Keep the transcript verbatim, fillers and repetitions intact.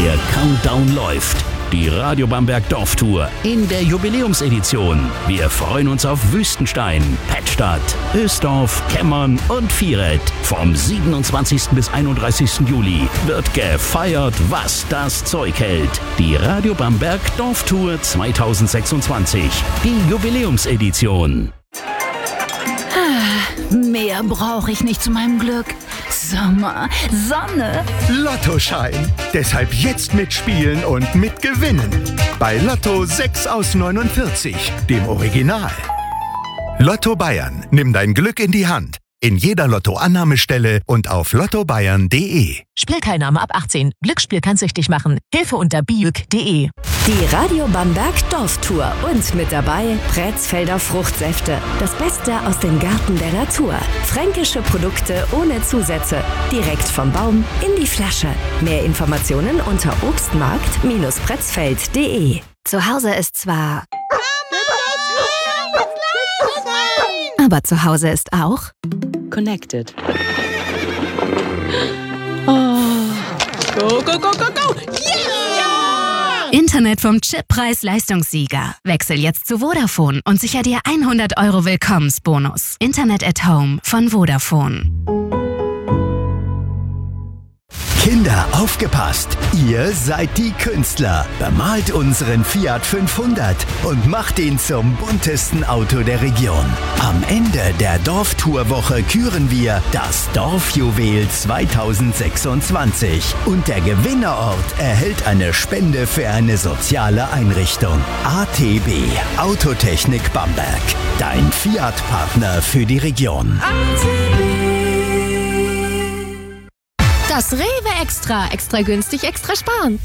Der Countdown läuft. Die Radio Bamberg Dorftour in der Jubiläumsedition. Wir freuen uns auf Wüstenstein, Pettstadt, Ösdorf, Kemmern und Viereck. Vom siebenundzwanzigsten bis einunddreißigsten Juli wird gefeiert, was das Zeug hält. Die Radio Bamberg Dorftour zweitausendsechsundzwanzig. Die Jubiläumsedition. Mehr brauche ich nicht zu meinem Glück. Sommer, Sonne. Lottoschein. Deshalb jetzt mitspielen und mitgewinnen. Bei Lotto sechs aus neunundvierzig, dem Original. Lotto Bayern. Nimm dein Glück in die Hand. In jeder Lotto-Annahmestelle und auf lotto bayern punkt de. Spielteilnahme ab achtzehn. Glücksspiel kann süchtig machen. Hilfe unter biüg punkt de. Die Radio Bamberg Dorftour und mit dabei Prätzfelder Fruchtsäfte. Das Beste aus dem Garten der Natur. Fränkische Produkte ohne Zusätze. Direkt vom Baum in die Flasche. Mehr Informationen unter obstmarkt Bindestrich prätzfeld punkt de. Zu Hause ist zwar... Aber zu Hause ist auch... Connected. Oh. Go, go, go, go, go! Yeah! Internet vom Chip Preis-Leistungssieger. Wechsel jetzt zu Vodafone und sicher dir hundert Euro Willkommensbonus. Internet at Home von Vodafone. Kinder, aufgepasst! Ihr seid die Künstler. Bemalt unseren Fiat fünfhundert und macht ihn zum buntesten Auto der Region. Am Ende der Dorftourwoche küren wir das Dorfjuwel zweitausendsechsundzwanzig. Und der Gewinnerort erhält eine Spende für eine soziale Einrichtung. A T B, Autotechnik Bamberg. Dein Fiat-Partner für die Region. Das Rewe Extra. Extra günstig, extra sparen.